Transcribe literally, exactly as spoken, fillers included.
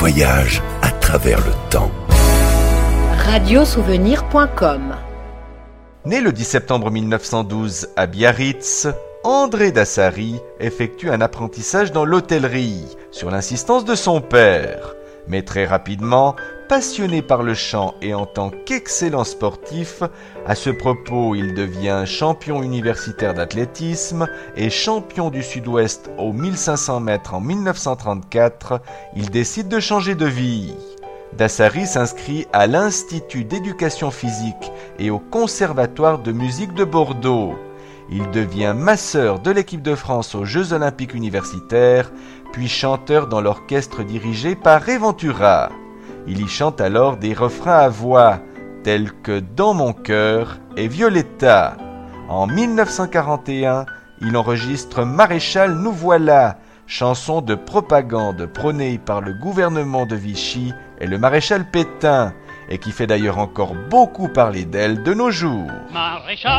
voyage à travers le temps. radio souvenir point com. Né le dix septembre mille neuf cent douze à Biarritz, André Dassary effectue un apprentissage dans l'hôtellerie, sur l'insistance de son père. Mais très rapidement, passionné par le chant et en tant qu'excellent sportif, à ce propos il devient champion universitaire d'athlétisme et champion du Sud-Ouest aux mille cinq cents mètres en mille neuf cent trente-quatre, il décide de changer de vie. Dassary s'inscrit à l'Institut d'éducation physique et au Conservatoire de musique de Bordeaux. Il devient masseur de l'équipe de France aux Jeux Olympiques universitaires, puis chanteur dans l'orchestre dirigé par Ray Ventura. Il y chante alors des refrains à voix, tels que « Dans mon cœur » et « Violetta ». En mille neuf cent quarante et un, il enregistre « Maréchal, nous voilà », chanson de propagande prônée par le gouvernement de Vichy et le maréchal Pétain, et qui fait d'ailleurs encore beaucoup parler d'elle de nos jours. Maréchal